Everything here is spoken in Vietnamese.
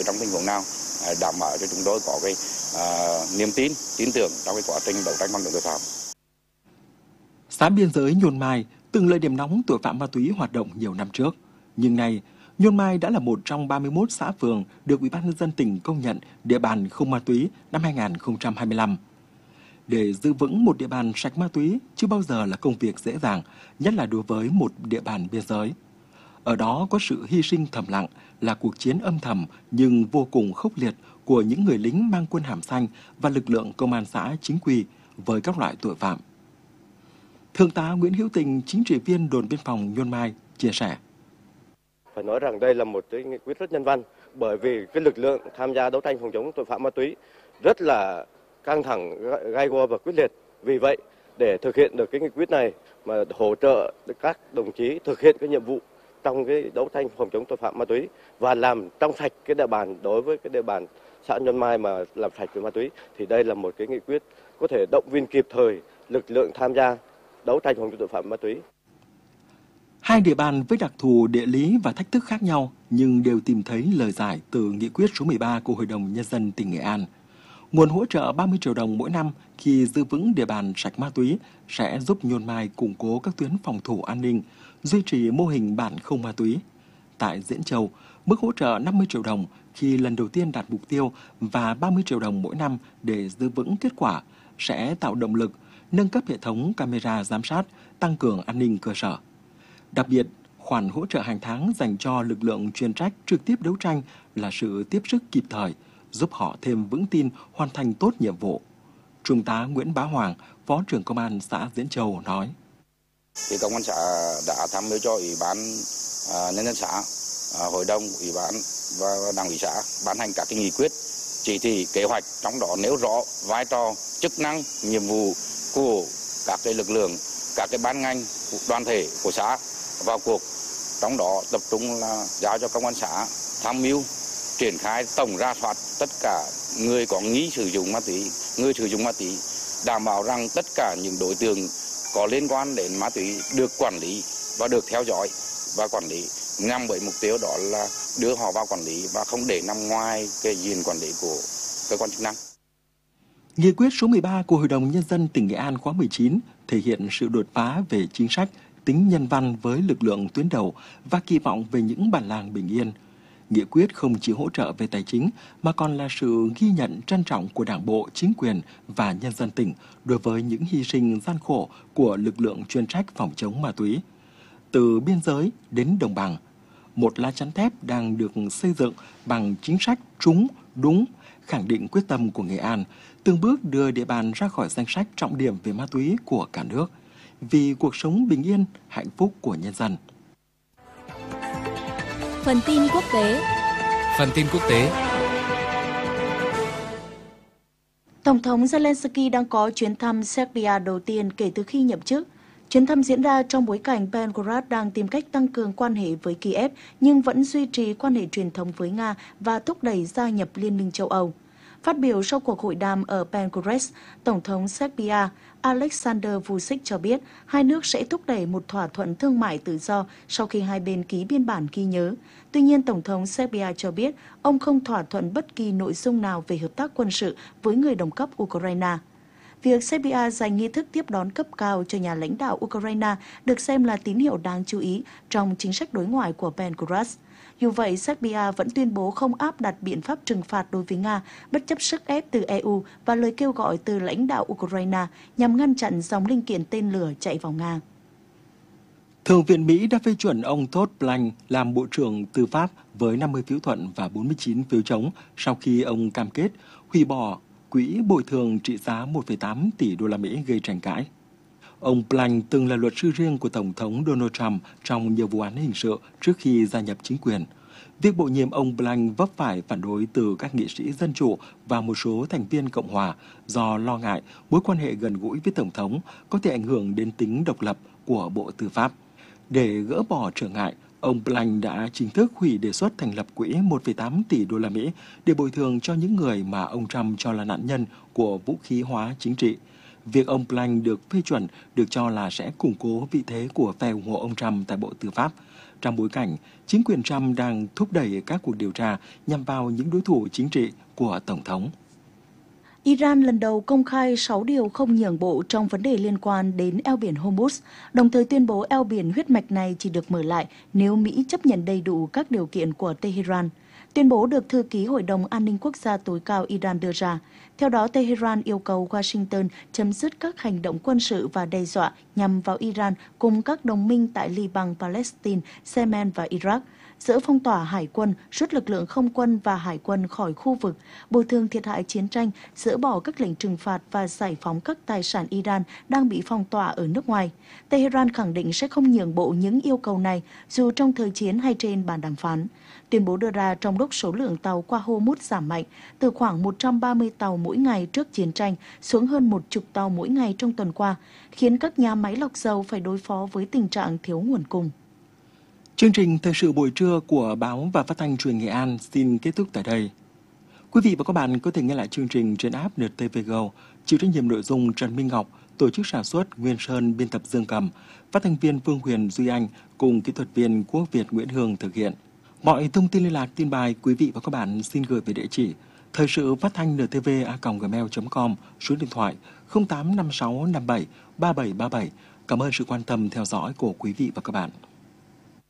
Trong tình huống nào đảm bảo cho chúng tôi có cái niềm tin tưởng trong cái quá trình đấu tranh phòng chống tội phạm. Xã biên giới Nhôn Mai từng là điểm nóng tội phạm ma túy hoạt động nhiều năm trước, nhưng nay Nhôn Mai đã là một trong 31 xã phường được Ủy ban nhân dân tỉnh công nhận địa bàn không ma túy năm 2025. Để giữ vững một địa bàn sạch ma túy chưa bao giờ là công việc dễ dàng, nhất là đối với một địa bàn biên giới. Ở đó có sự hy sinh thầm lặng, là cuộc chiến âm thầm nhưng vô cùng khốc liệt của những người lính mang quân hàm xanh và lực lượng công an xã chính quy với các loại tội phạm. Thượng tá Nguyễn Hữu Tình, chính trị viên đồn biên phòng Nhôn Mai, chia sẻ. Phải nói rằng đây là một cái nghị quyết rất nhân văn, bởi vì cái lực lượng tham gia đấu tranh phòng chống tội phạm ma túy rất là căng thẳng, gay go và quyết liệt. Vì vậy, để thực hiện được cái nghị quyết này mà hỗ trợ các đồng chí thực hiện cái nhiệm vụ trong cái đấu tranh phòng chống tội phạm ma túy và làm trong sạch cái địa bàn đối với cái địa bàn xã Nhôn Mai mà làm sạch về ma túy, thì đây là một cái nghị quyết có thể động viên kịp thời lực lượng tham gia đấu tranh phòng chống tội phạm ma túy. Hai địa bàn với đặc thù địa lý và thách thức khác nhau nhưng đều tìm thấy lời giải từ nghị quyết số 13 của Hội đồng Nhân dân tỉnh Nghệ An. Nguồn hỗ trợ 30 triệu đồng mỗi năm khi giữ vững địa bàn sạch ma túy sẽ giúp Nhôn Mai củng cố các tuyến phòng thủ an ninh, duy trì mô hình bản không ma túy. Tại Diễn Châu, mức hỗ trợ 50 triệu đồng khi lần đầu tiên đạt mục tiêu và 30 triệu đồng mỗi năm để giữ vững kết quả sẽ tạo động lực, nâng cấp hệ thống camera giám sát, tăng cường an ninh cơ sở. Đặc biệt, khoản hỗ trợ hàng tháng dành cho lực lượng chuyên trách trực tiếp đấu tranh là sự tiếp sức kịp thời, giúp họ thêm vững tin hoàn thành tốt nhiệm vụ. Trung tá Nguyễn Bá Hoàng, Phó trưởng Công an xã Diễn Châu nói. Thì Công an xã đã tham mưu cho Ủy ban Nhân dân xã, Hội đồng, Ủy ban và Đảng ủy xã ban hành các cái nghị quyết, chỉ thị, kế hoạch, trong đó nêu rõ vai trò, chức năng, nhiệm vụ của các cái lực lượng, các cái ban ngành, đoàn thể của xã vào cuộc. Trong đó tập trung là giao cho Công an xã tham mưu triển khai tổng rà soát tất cả người có nghi sử dụng ma túy, người sử dụng ma túy, đảm bảo rằng tất cả những đối tượng có liên quan đến ma túy được quản lý và được theo dõi và quản lý, nhằm với mục tiêu đó là đưa họ vào quản lý và không để nằm ngoài cái diện quản lý của cơ quan chức năng. Nghị quyết số 13 của Hội đồng Nhân dân tỉnh Nghệ An khóa 19 thể hiện sự đột phá về chính sách, tính nhân văn với lực lượng tuyến đầu và kỳ vọng về những bản làng bình yên. Nghị quyết không chỉ hỗ trợ về tài chính mà còn là sự ghi nhận trân trọng của Đảng bộ, chính quyền và nhân dân tỉnh đối với những hy sinh gian khổ của lực lượng chuyên trách phòng chống ma túy. Từ biên giới đến đồng bằng, một lá chắn thép đang được xây dựng bằng chính sách trúng, đúng, khẳng định quyết tâm của Nghệ An, từng bước đưa địa bàn ra khỏi danh sách trọng điểm về ma túy của cả nước, vì cuộc sống bình yên, hạnh phúc của nhân dân. Phần tin quốc tế. Tổng thống Zelensky đang có chuyến thăm Serbia đầu tiên kể từ khi nhậm chức. Chuyến thăm diễn ra trong bối cảnh Belgorod đang tìm cách tăng cường quan hệ với Kiev nhưng vẫn duy trì quan hệ truyền thống với Nga và thúc đẩy gia nhập Liên minh châu Âu. Phát biểu sau cuộc hội đàm ở Belgrade, Tổng thống Serbia Alexander Vučić cho biết hai nước sẽ thúc đẩy một thỏa thuận thương mại tự do sau khi hai bên ký biên bản ghi nhớ. Tuy nhiên, Tổng thống Serbia cho biết ông không thỏa thuận bất kỳ nội dung nào về hợp tác quân sự với người đồng cấp Ukraine. Việc Serbia dành nghi thức tiếp đón cấp cao cho nhà lãnh đạo Ukraine được xem là tín hiệu đáng chú ý trong chính sách đối ngoại của Belgrade. Dù vậy, Serbia vẫn tuyên bố không áp đặt biện pháp trừng phạt đối với Nga, bất chấp sức ép từ EU và lời kêu gọi từ lãnh đạo Ukraine nhằm ngăn chặn dòng linh kiện tên lửa chạy vào Nga. Thượng viện Mỹ đã phê chuẩn ông Todd Blank làm Bộ trưởng Tư pháp với 50 phiếu thuận và 49 phiếu chống sau khi ông cam kết hủy bỏ quỹ bồi thường trị giá 1,8 tỷ đô la Mỹ gây tranh cãi. Ông Blank từng là luật sư riêng của Tổng thống Donald Trump trong nhiều vụ án hình sự trước khi gia nhập chính quyền. Việc bổ nhiệm ông Blank vấp phải phản đối từ các nghị sĩ Dân Chủ và một số thành viên Cộng hòa do lo ngại mối quan hệ gần gũi với Tổng thống có thể ảnh hưởng đến tính độc lập của Bộ Tư pháp. Để gỡ bỏ trở ngại, ông Blank đã chính thức hủy đề xuất thành lập quỹ 1,8 tỷ đô la Mỹ để bồi thường cho những người mà ông Trump cho là nạn nhân của vũ khí hóa chính trị. Việc ông Blank được phê chuẩn được cho là sẽ củng cố vị thế của phe ủng hộ ông Trump tại Bộ Tư pháp, trong bối cảnh chính quyền Trump đang thúc đẩy các cuộc điều tra nhằm vào những đối thủ chính trị của Tổng thống. Iran lần đầu công khai 6 điều không nhượng bộ trong vấn đề liên quan đến eo biển Hormuz, đồng thời tuyên bố eo biển huyết mạch này chỉ được mở lại nếu Mỹ chấp nhận đầy đủ các điều kiện của Tehran. Tuyên bố được Thư ký Hội đồng An ninh Quốc gia tối cao Iran đưa ra. Theo đó, Tehran yêu cầu Washington chấm dứt các hành động quân sự và đe dọa nhằm vào Iran cùng các đồng minh tại Liban, Palestine, Yemen và Iraq, dỡ phong tỏa hải quân, rút lực lượng không quân và hải quân khỏi khu vực, bồi thường thiệt hại chiến tranh, dỡ bỏ các lệnh trừng phạt và giải phóng các tài sản Iran đang bị phong tỏa ở nước ngoài. Tehran khẳng định sẽ không nhượng bộ những yêu cầu này dù trong thời chiến hay trên bàn đàm phán. Tuyên bố đưa ra trong lúc số lượng tàu qua Hormuz giảm mạnh, từ khoảng 130 tàu mỗi ngày trước chiến tranh xuống hơn 10 tàu mỗi ngày trong tuần qua, khiến các nhà máy lọc dầu phải đối phó với tình trạng thiếu nguồn cung. Chương trình thời sự buổi trưa của Báo và Phát thanh Truyền Nghệ An xin kết thúc tại đây. Quý vị và các bạn có thể nghe lại chương trình trên app NTV Go, chịu trách nhiệm nội dung Trần Minh Ngọc, tổ chức sản xuất Nguyên Sơn, biên tập Dương Cầm, phát thanh viên Phương Huyền, Duy Anh cùng kỹ thuật viên Quốc Việt Nguyễn Hương thực hiện. Mọi thông tin liên lạc tin bài quý vị và các bạn xin gửi về địa chỉ thời sự phát thanh ntv@gmail.com, số điện thoại 0856573737. Cảm ơn sự quan tâm theo dõi của quý vị và các bạn.